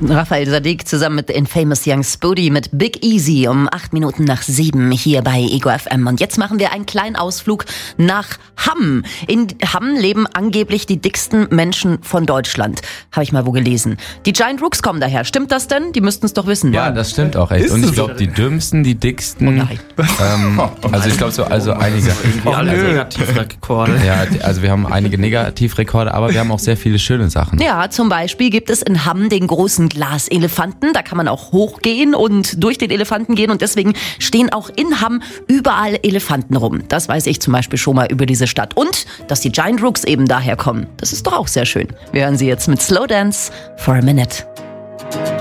Raphael Saadiq zusammen mit Infamous Young Spoody mit Big Easy um 7:08 hier bei Ego FM. Und jetzt machen wir einen kleinen Ausflug nach Hamm. In Hamm leben angeblich die dicksten Menschen von Deutschland. Habe ich mal wo gelesen. Die Giant Rooks kommen daher. Stimmt das denn? Die müssten es doch wissen. Ja, das stimmt auch echt. Und ich glaube, die dümmsten, die dicksten. Also ich glaube also einige. Alle Negativrekorde. Ja, also wir haben einige Negativrekorde, aber wir haben auch sehr viele schöne Sachen. Ja, zum Beispiel gibt es in Hamm den großen Glaselefanten. Da kann man auch hochgehen und durch den Elefanten gehen. Und deswegen stehen auch in Hamm überall Elefanten rum. Das weiß ich zum Beispiel schon mal über diese Stadt. Und dass die Giant Rooks eben daher kommen. Das ist doch auch sehr schön. Wir hören sie jetzt mit Slow Dance for a Minute.